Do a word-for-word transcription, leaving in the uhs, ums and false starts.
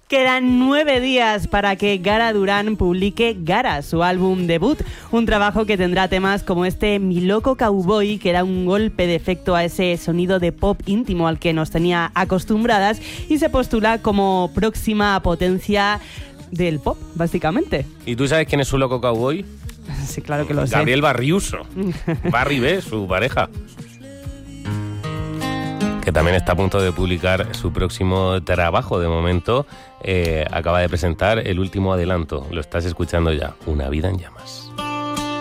Quedan nueve días para que Gara Durán publique Gara, su álbum debut, un trabajo que tendrá temas como este Mi Loco Cowboy, que da un golpe de efecto a ese sonido de pop íntimo al que nos tenía acostumbradas y se postula como próxima potencia del pop, básicamente. ¿Y tú sabes quién es su Loco Cowboy? Sí, claro que lo sé. Gabriel Barriuso, Barry B, su pareja, que también está a punto de publicar su próximo trabajo. De momento, eh, acaba de presentar el último adelanto. Lo estás escuchando ya, Una vida en llamas.